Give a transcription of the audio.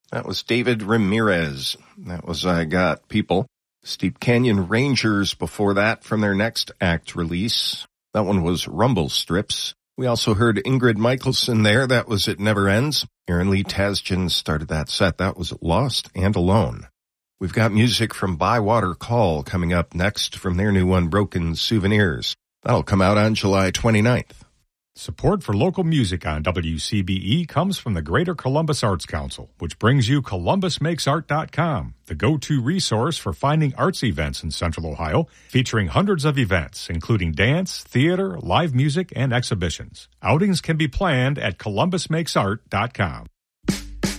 That was David Ramirez. That was I Got People. Steep Canyon Rangers before that from their next act release. That one was Rumble Strips. We also heard Ingrid Michaelson there. That was It Never Ends. Aaron Lee Tasjan started that set. That was Lost and Alone. We've got music from Bywater Call coming up next from their new one, Broken Souvenirs. That'll come out on July 29th. Support for local music on WCBE comes from the Greater Columbus Arts Council, which brings you ColumbusMakesArt.com, the go-to resource for finding arts events in Central Ohio, featuring hundreds of events, including dance, theater, live music, and exhibitions. Outings can be planned at ColumbusMakesArt.com.